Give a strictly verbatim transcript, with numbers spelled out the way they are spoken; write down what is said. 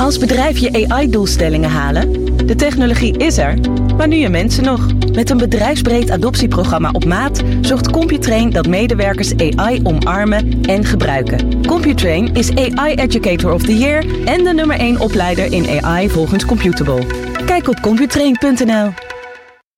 Als bedrijf je A I-doelstellingen halen? De technologie is er, maar nu je mensen nog. Met een bedrijfsbreed adoptieprogramma op maat zorgt Computrain dat medewerkers A I omarmen en gebruiken. Computrain is A I Educator of the Year en de nummer één opleider in A I volgens Computable. Kijk op computrain punt n l.